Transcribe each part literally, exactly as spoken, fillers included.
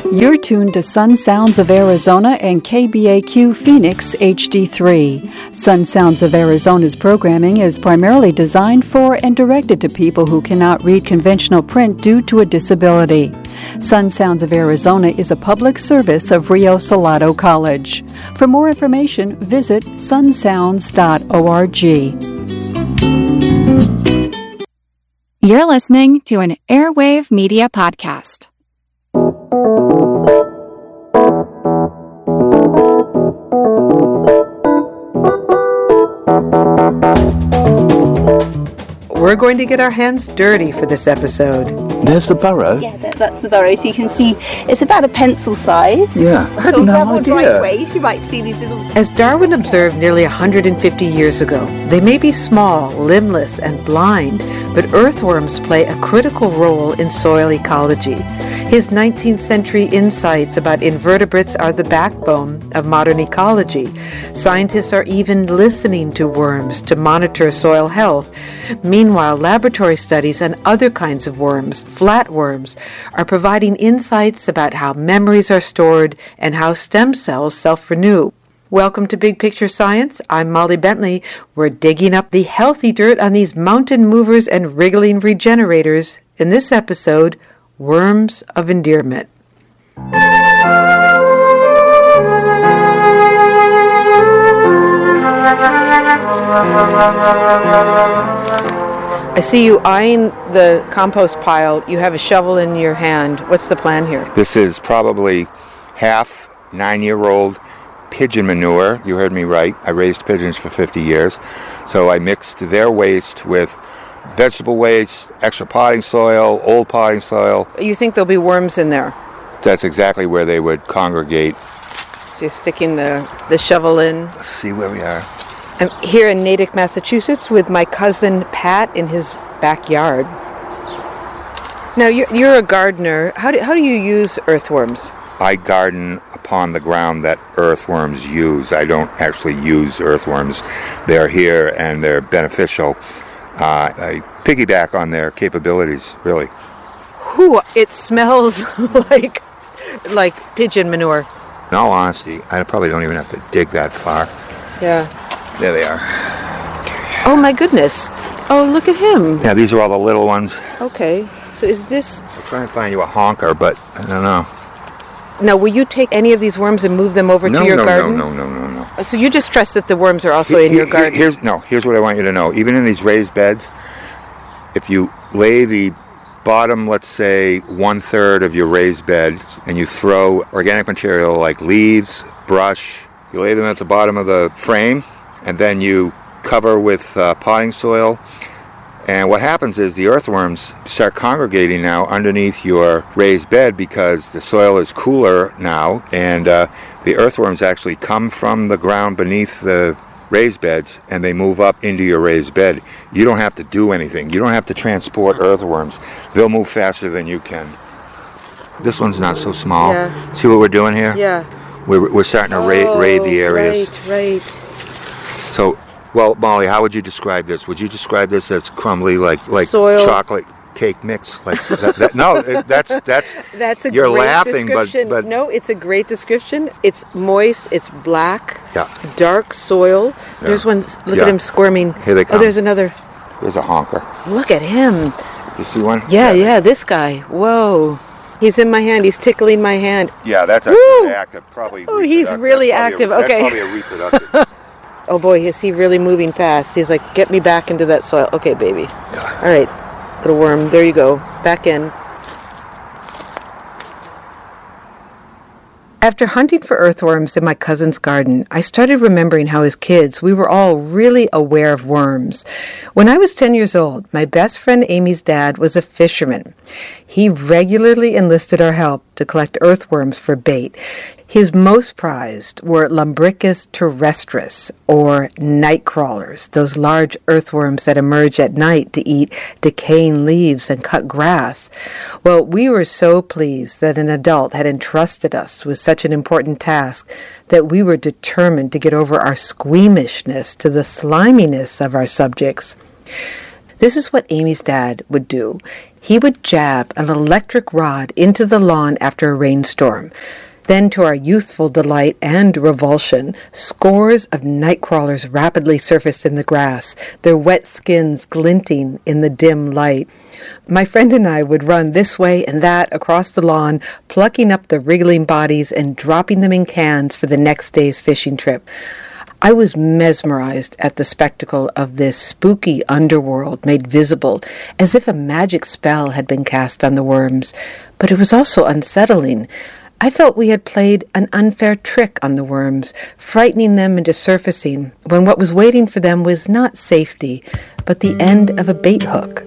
You're tuned to Sun Sounds of Arizona and K B A Q Phoenix H D three. Sun Sounds of Arizona's programming is primarily designed for and directed to people who cannot read conventional print due to a disability. Sun Sounds of Arizona is a public service of Rio Salado College. For more information, visit sun sounds dot org. You're listening to an Airwave Media Podcast. We're going to get our hands dirty for this episode. There's the burrow. Yeah, that, that's the burrow. So you can see it's about a pencil size. Yeah, I had so no gravel idea. driveways, you might see these little... As Darwin observed nearly one hundred fifty years ago, they may be small, limbless, and blind, but earthworms play a critical role in soil ecology. His nineteenth century insights about invertebrates are the backbone of modern ecology. Scientists are even listening to worms to monitor soil health. Meanwhile, laboratory studies on other kinds of worms, flatworms, are providing insights about how memories are stored and how stem cells self-renew. Welcome to Big Picture Science. I'm Molly Bentley. We're digging up the healthy dirt on these mountain movers and wriggling regenerators. In this episode, Worms of Endearment. I see you eyeing the compost pile. You have a shovel in your hand. What's the plan here? This is probably half nine-year-old pigeon manure. You heard me right. I raised pigeons for fifty years. So I mixed their waste with vegetable waste, extra potting soil, old potting soil. You think there'll be worms in there? That's exactly where they would congregate. So you're sticking the, the shovel in. Let's see where we are. I'm here in Natick, Massachusetts with my cousin Pat in his backyard. Now, you're, you're a gardener. How do, how do you use earthworms? I garden upon the ground that earthworms use. I don't actually use earthworms. They're here and they're beneficial. Uh, I piggyback on their capabilities, really. Whew, it smells like like pigeon manure. In all honesty, I probably don't even have to dig that far. Yeah. There they are. Oh my goodness. Oh, look at him. Yeah, these are all the little ones. Okay. So is this... I'm trying to find you a honker, but I don't know. Now, will you take any of these worms and move them over no, to your no, garden? No, no, no, no, no. So you just trust that the worms are also He, in your he, garden? Here's, no, here's what I want you to know. Even in these raised beds, if you lay the bottom, let's say, one-third of your raised bed, and you throw organic material like leaves, brush, you lay them at the bottom of the frame, and then you cover with uh, potting soil. And what happens is the earthworms start congregating now underneath your raised bed because the soil is cooler now, and uh, the earthworms actually come from the ground beneath the raised beds and they move up into your raised bed. You don't have to do anything. You don't have to transport earthworms. They'll move faster than you can. This one's not so small. Yeah. See what we're doing here? Yeah. We're, we're starting to ra- oh, raid the areas. Right, right. So, well, Molly, how would you describe this? Would you describe this as crumbly, like like Soil. chocolate cake mix? Like that, that, no, it, that's that's That's a you're great laughing, but description. but No, it's a great description. It's moist, it's black, Yeah. dark soil. Yeah. There's one, look Yeah. at him squirming. Here they Oh, come. there's another. there's a honker. Look at him. You see one? Yeah, yeah, this guy. Whoa. He's in my hand. He's tickling my hand. Yeah, that's Woo! actually active. Probably. Oh, he's reproductive. really That's probably active. A, Okay. That's probably a reproductive. Oh boy, is he really moving fast. He's like, get me back into that soil. Okay, baby. All right, little worm. There you go. Back in. After hunting for earthworms in my cousin's garden, I started remembering how as kids we were all really aware of worms. When I was ten years old, my best friend Amy's dad was a fisherman. He regularly enlisted our help to collect earthworms for bait. His most prized were Lumbricus terrestris, or night crawlers, those large earthworms that emerge at night to eat decaying leaves and cut grass. Well, we were so pleased that an adult had entrusted us with such an important task that we were determined to get over our squeamishness to the sliminess of our subjects. This is what Amy's dad would do. he would jab an electric rod into the lawn after a rainstorm. Then, to our youthful delight and revulsion, scores of night crawlers rapidly surfaced in the grass, their wet skins glinting in the dim light. My friend and I would run this way and that across the lawn, plucking up the wriggling bodies and dropping them in cans for the next day's fishing trip. I was mesmerized at the spectacle of this spooky underworld made visible, as if a magic spell had been cast on the worms, but it was also unsettling. I felt we had played an unfair trick on the worms, frightening them into surfacing when what was waiting for them was not safety, but the end of a bait hook.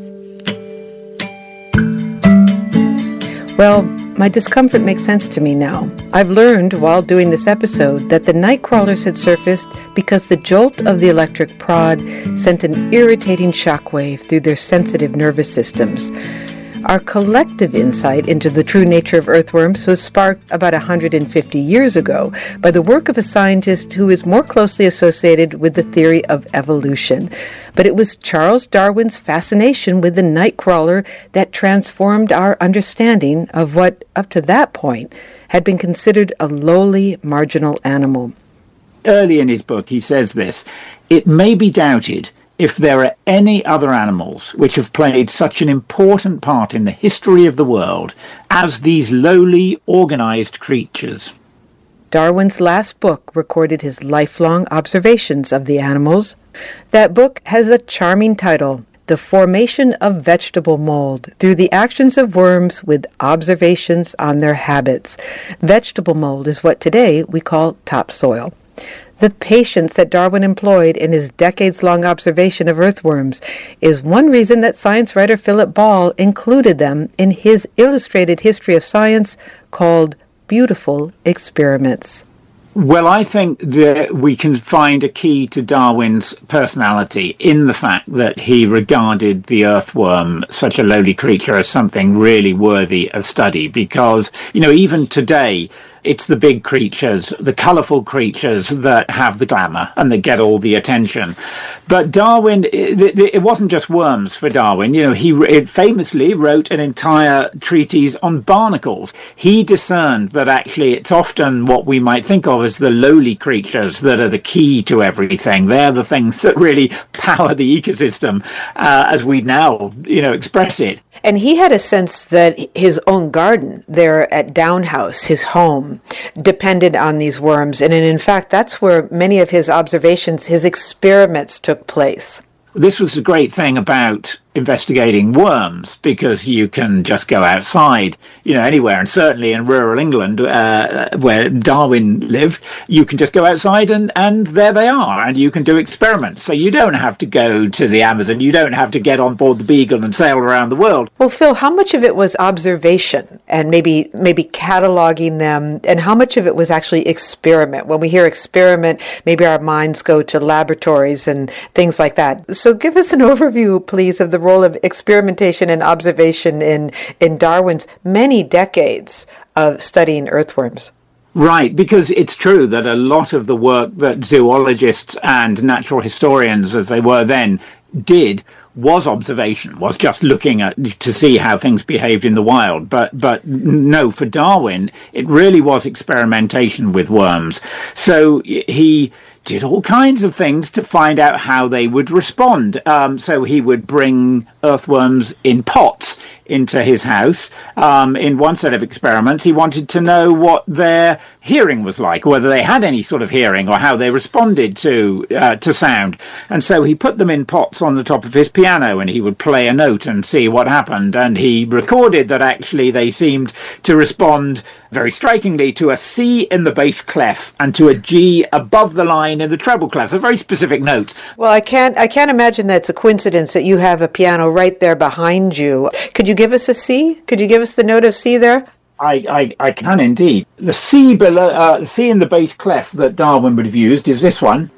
Well, my discomfort makes sense to me now. I've learned while doing this episode that the night crawlers had surfaced because the jolt of the electric prod sent an irritating shockwave through their sensitive nervous systems. Our collective insight into the true nature of earthworms was sparked about one hundred fifty years ago by the work of a scientist who is more closely associated with the theory of evolution. But it was Charles Darwin's fascination with the night crawler that transformed our understanding of what, up to that point, had been considered a lowly, marginal animal. Early in his book, he says this: "It may be doubted if there are any other animals which have played such an important part in the history of the world as these lowly, organized creatures." Darwin's last book recorded his lifelong observations of the animals. That book has a charming title, The Formation of Vegetable Mold Through the Actions of Worms with Observations on Their Habits. Vegetable mold is what today we call topsoil. The patience that Darwin employed in his decades-long observation of earthworms is one reason that science writer Philip Ball included them in his illustrated history of science called Beautiful Experiments. Well, I think that we can find a key to Darwin's personality in the fact that he regarded the earthworm, such a lowly creature, as something really worthy of study, because, you know, even today, it's the big creatures, the colourful creatures that have the glamour and that get all the attention. But Darwin, it, it wasn't just worms for Darwin. You know, he famously wrote an entire treatise on barnacles. He discerned that actually it's often what we might think of as the lowly creatures that are the key to everything. They're the things that really power the ecosystem uh, as we now, you know, express it. And he had a sense that his own garden there at Down House, his home, depended on these worms. And in fact, that's where many of his observations, his experiments took place. This was the great thing about investigating worms, because you can just go outside, you know, anywhere, and certainly in rural England, uh, where Darwin lived, you can just go outside and, and there they are, and you can do experiments. So you don't have to go to the Amazon, you don't have to get on board the Beagle and sail around the world. Well, Phil, how much of it was observation and maybe maybe cataloging them, and how much of it was actually experiment? When we hear experiment, maybe our minds go to laboratories and things like that. So give us an overview, please, of the role of experimentation and observation in, in Darwin's many decades of studying earthworms. Right, because it's true that a lot of the work that zoologists and natural historians, as they were then, did was observation, was just looking at to see how things behaved in the wild. But but no, for Darwin, it really was experimentation with worms. So he did all kinds of things to find out how they would respond. Um, so he would bring earthworms in pots into his house. Um, in one set of experiments, he wanted to know what their hearing was like, whether they had any sort of hearing or how they responded to uh, to sound. And so he put them in pots on the top of his piano, and he would play a note and see what happened. And he recorded that actually they seemed to respond very strikingly to a C in the bass clef and to a G above the line in the treble clef. So very specific notes. Well, I can't I can't imagine that it's a coincidence that you have a piano right there behind you. Could you give us a C? Could you give us the note of C there? I, I, I can indeed. The C below, uh, the C in the bass clef that Darwin would have used is this one.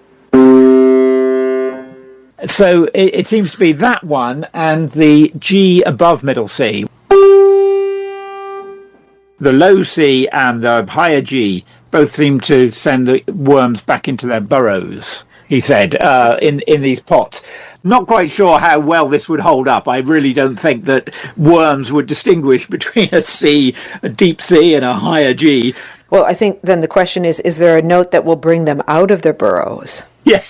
So it, it seems to be that one and the G above middle C. The low C and the higher G both seem to send the worms back into their burrows, he said, uh, in, in these pots. not quite sure how well this would hold up. I really don't think that worms would distinguish between a C, a deep C, and a higher G. Well, I think then the question is, is there a note that will bring them out of their burrows? Yeah,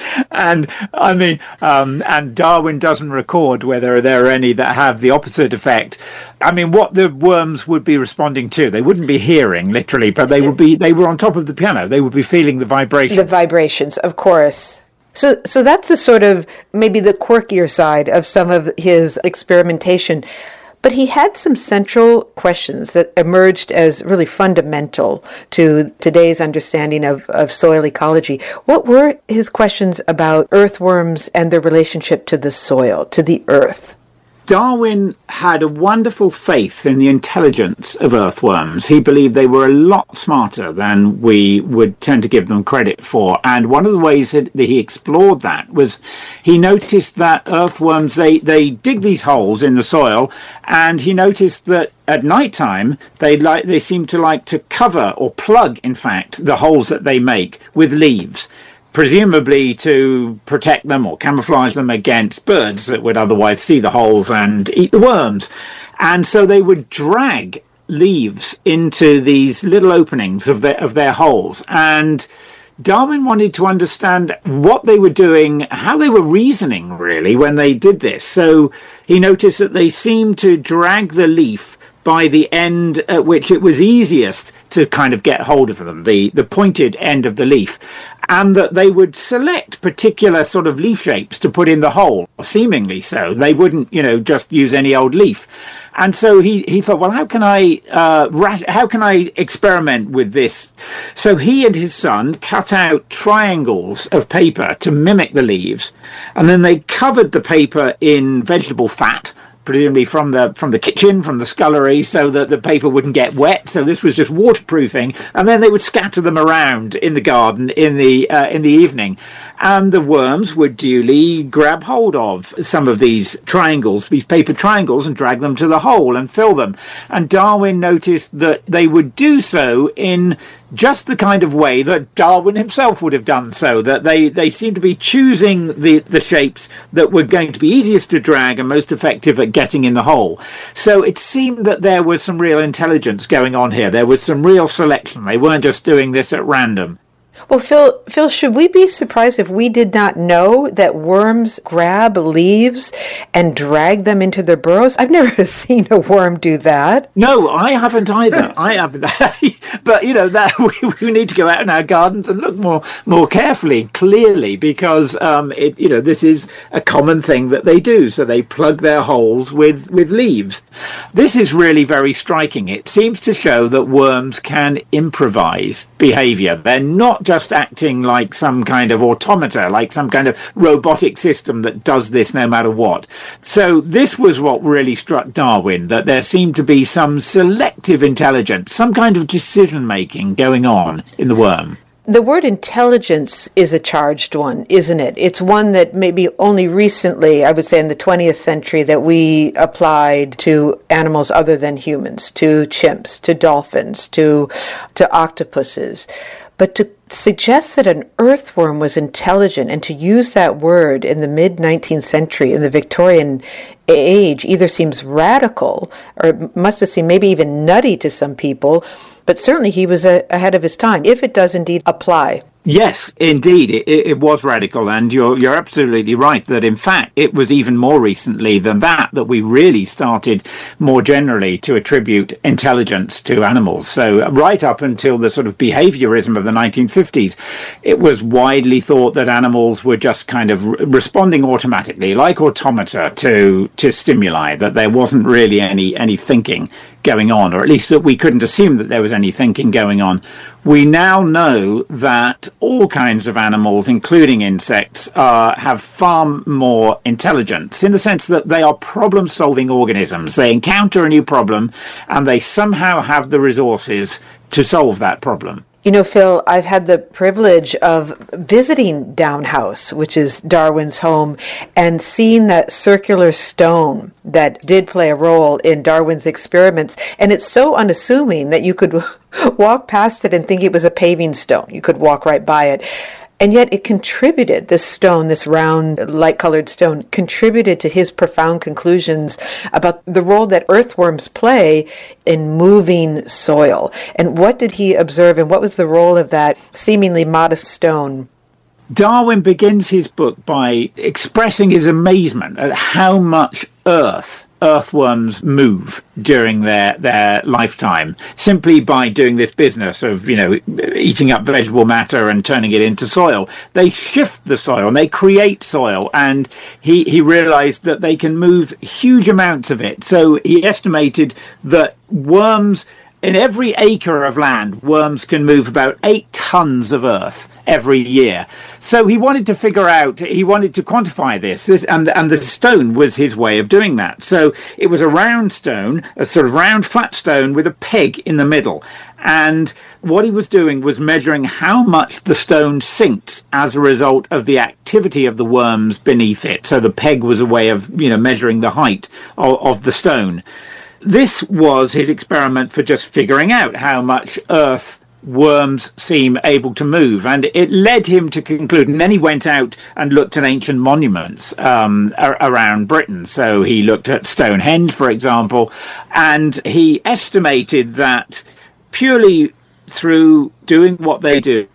and I mean, um, and Darwin doesn't record whether there are any that have the opposite effect. I mean, what the worms would be responding to, they wouldn't be hearing, literally, but they would be, they were on top of the piano. They would be feeling the vibration. The vibrations, of course. So, so that's the sort of, maybe the quirkier side of some of his experimentation. But he had some central questions that emerged as really fundamental to today's understanding of, of soil ecology. What were his questions about earthworms and their relationship to the soil, to the earth? Darwin had a wonderful faith in the intelligence of earthworms. He believed they were a lot smarter than we would tend to give them credit for. And one of the ways that he explored that was he noticed that earthworms, they, they dig these holes in the soil, and he noticed that at night time, they like they seem to like to cover or plug, in fact, the holes that they make with leaves, presumably to protect them or camouflage them against birds that would otherwise see the holes and eat the worms. And so they would drag leaves into these little openings of their, of their holes. And Darwin wanted to understand what they were doing, how they were reasoning, really, when they did this. So he noticed that they seemed to drag the leaf by the end at which it was easiest to kind of get hold of them, the, the pointed end of the leaf, and that they would select particular sort of leaf shapes to put in the hole, seemingly so. They wouldn't, you know, just use any old leaf. And so he, he thought, well, how can I uh, rat- how can I experiment with this? So he and his son cut out triangles of paper to mimic the leaves, and then they covered the paper in vegetable fat, presumably from the from the kitchen, from the scullery, so that the paper wouldn't get wet. So this was just waterproofing, and then they would scatter them around in the garden in the uh, in the evening, and the worms would duly grab hold of some of these triangles, these paper triangles, and drag them to the hole and fill them. And Darwin noticed that they would do so in just the kind of way that Darwin himself would have done so, that they, they seemed to be choosing the, the shapes that were going to be easiest to drag and most effective at getting in the hole. So it seemed that there was some real intelligence going on here. There was some real selection. They weren't just doing this at random. Well, Phil, Phil, should we be surprised if we did not know that worms grab leaves and drag them into their burrows? I've never seen a worm do that. No, I haven't either. I haven't. But, you know, that we, we need to go out in our gardens and look more more carefully, clearly, because, um, it, you know, this is a common thing that they do. So they plug their holes with, with leaves. This is really very striking. It seems to show that worms can improvise behavior. They're not just acting like some kind of automata, like some kind of robotic system that does this no matter what. So this was what really struck Darwin, that there seemed to be some selective intelligence, some kind of decision-making going on in the worm. The word intelligence is a charged one, isn't it? It's one that maybe only recently, I would say in the twentieth century, that we applied to animals other than humans, to chimps, to dolphins, to to octopuses. But to suggest that an earthworm was intelligent and to use that word in the mid-nineteenth century, in the Victorian age, either seems radical or must have seemed maybe even nutty to some people, but certainly he was a, ahead of his time, if it does indeed apply. Yes, indeed, it, it was radical, and you're you're absolutely right that, in fact, it was even more recently than that that we really started more generally to attribute intelligence to animals. So right up until the sort of behaviorism of the nineteen fifties, it was widely thought that animals were just kind of re- responding automatically, like automata, to to stimuli, that there wasn't really any any thinking going on, or at least that we couldn't assume that there was any thinking going on. We now know that all kinds of animals, including insects, uh, have far more intelligence, in the sense that they are problem-solving organisms. They encounter a new problem, and they somehow have the resources to solve that problem. You know, Phil, I've had the privilege of visiting Down House, which is Darwin's home, and seeing that circular stone that did play a role in Darwin's experiments. And it's so unassuming that you could walk past it and think it was a paving stone. You could walk right by it. And yet it contributed, this stone, this round, light-colored stone, contributed to his profound conclusions about the role that earthworms play in moving soil. And what did he observe, and what was the role of that seemingly modest stone? Darwin begins his book by expressing his amazement at how much earth earthworms move during their, their lifetime, simply by doing this business of, you know, eating up vegetable matter and turning it into soil. They shift the soil and they create soil, and he, he realized that they can move huge amounts of it. So he estimated that worms, in every acre of land, worms can move about eight tons of earth every year. So he wanted to figure out, he wanted to quantify this, this and, and the stone was his way of doing that. So it was a round stone, a sort of round flat stone with a peg in the middle. And what he was doing was measuring how much the stone sinks as a result of the activity of the worms beneath it. So the peg was a way of, you know, measuring the height of, of the stone. This was his experiment for just figuring out how much earth worms seem able to move, and it led him to conclude, and then he went out and looked at ancient monuments um, ar- around Britain. So he looked at Stonehenge, for example, and he estimated that purely through doing what they do,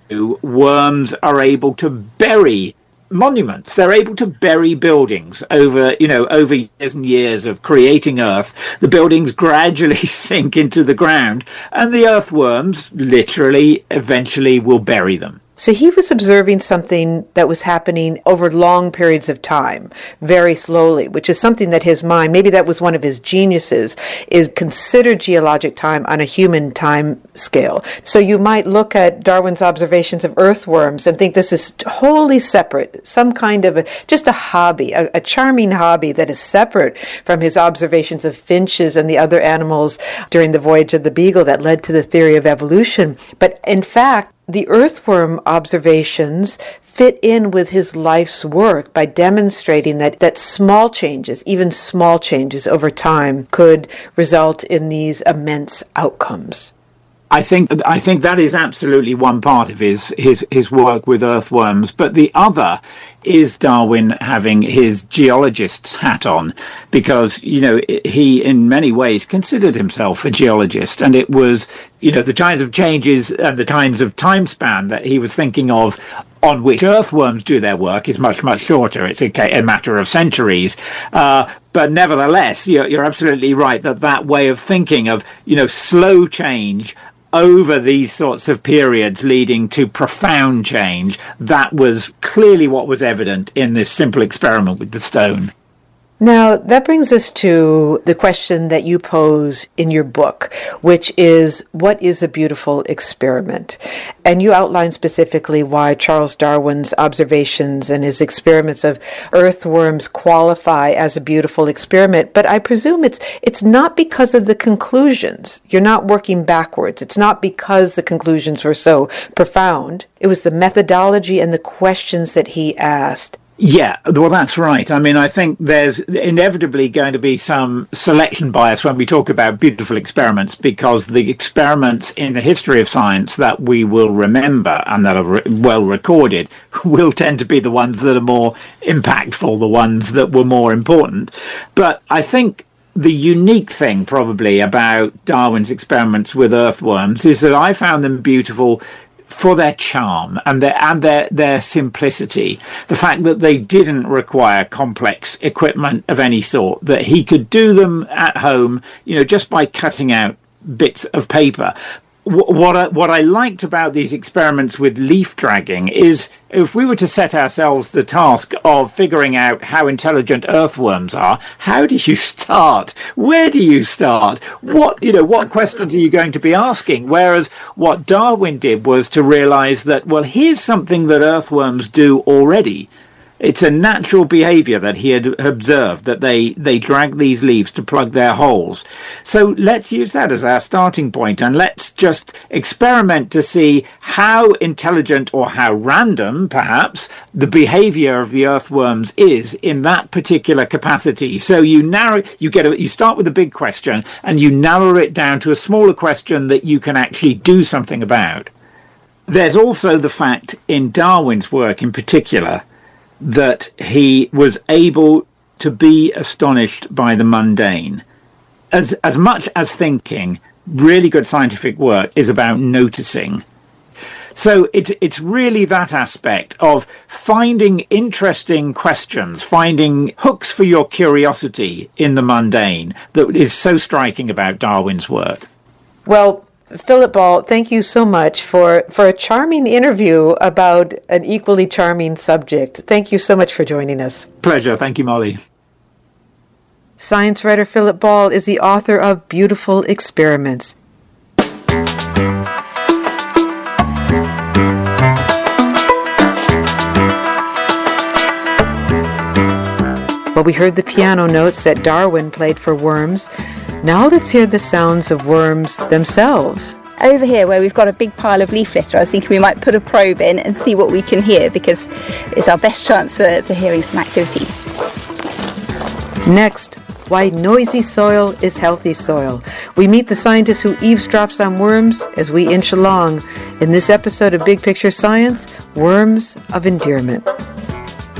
worms are able to bury monuments. They're able to bury buildings over, you know, over years and years of creating earth. The buildings gradually sink into the ground, and the earthworms literally eventually will bury them. So he was observing something that was happening over long periods of time, very slowly, which is something that his mind, maybe that was one of his geniuses, is consider geologic time on a human time scale. So you might look at Darwin's observations of earthworms and think this is wholly separate, some kind of a, just a hobby, a, a charming hobby that is separate from his observations of finches and the other animals during the voyage of the Beagle that led to the theory of evolution. But in fact, the earthworm observations fit in with his life's work by demonstrating that, that small changes, even small changes over time, could result in these immense outcomes. I think I think that is absolutely one part of his, his, his work with earthworms, but the other is Darwin having his geologist's hat on, because, you know, he in many ways considered himself a geologist, and it was, you know, the kinds of changes and the kinds of time span that he was thinking of on which earthworms do their work is much, much shorter. It's a, a matter of centuries. Uh, but nevertheless, you're, you're absolutely right that that way of thinking of, you know, slow change over these sorts of periods leading to profound change, that was clearly what was evident in this simple experiment with the stone. Now, that brings us to the question that you pose in your book, which is, what is a beautiful experiment? And you outline specifically why Charles Darwin's observations and his experiments of earthworms qualify as a beautiful experiment, but I presume it's it's not because of the conclusions. You're not working backwards. It's not because the conclusions were so profound. It was the methodology and the questions that he asked. Yeah, well, that's right. I mean, I think there's inevitably going to be some selection bias when we talk about beautiful experiments, because the experiments in the history of science that we will remember and that are re- well recorded will tend to be the ones that are more impactful, the ones that were more important. But I think the unique thing probably about Darwin's experiments with earthworms is that I found them beautiful for their charm and their and their their simplicity. The fact that they didn't require complex equipment of any sort, that he could do them at home, you know, just by cutting out bits of paper. What I, what I liked about these experiments with leaf dragging is, if we were to set ourselves the task of figuring out how intelligent earthworms are, how do you start? Where do you start? What, you know, what questions are you going to be asking? Whereas what Darwin did was to realize that, well, here's something that earthworms do already. It's a natural behavior that he had observed, that they, they drag these leaves to plug their holes. So let's use that as our starting point, and let's just experiment to see how intelligent or how random, perhaps, the behavior of the earthworms is in that particular capacity. So you narrow, you get a, you start with a big question and you narrow it down to a smaller question that you can actually do something about. There's also the fact in Darwin's work in particular that he was able to be astonished by the mundane. As as much as thinking, really good scientific work is about noticing. So it's it's really that aspect of finding interesting questions, finding hooks for your curiosity in the mundane that is so striking about Darwin's work. Well, Philip Ball, thank you so much for, for a charming interview about an equally charming subject. Thank you so much for joining us. Pleasure. Thank you, Molly. Science writer Philip Ball is the author of Beautiful Experiments. Well, we heard the piano notes that Darwin played for worms. Now let's hear the sounds of worms themselves. Over here where we've got a big pile of leaf litter, I was thinking we might put a probe in and see what we can hear, because it's our best chance for, for hearing some activity. Next, why noisy soil is healthy soil. We meet the scientist who eavesdrops on worms as we inch along in this episode of Big Picture Science, Worms of Endearment.